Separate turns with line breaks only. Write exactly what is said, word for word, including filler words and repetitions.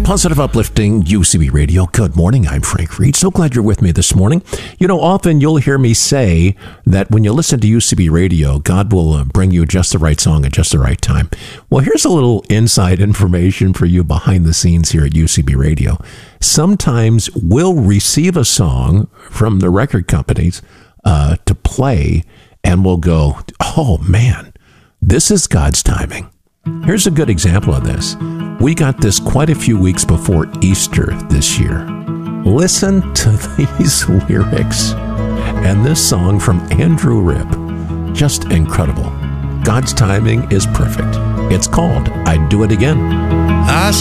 Positive, uplifting U C B Radio. Good morning. I'm Frank Reed. So glad you're with me this morning. You know, often you'll hear me say that when you listen to U C B Radio, God will uh, bring you just the right song at just the right time. Well, here's a little inside information for you behind the scenes here at U C B Radio. Sometimes we'll receive a song from the record companies uh, to play, and we'll go, oh, man, this is God's timing. Here's a good example of this. We got this quite a few weeks before Easter this year. Listen to these lyrics and this song from Andrew Ripp. Just incredible. God's timing is perfect. It's called I'd Do It Again.
I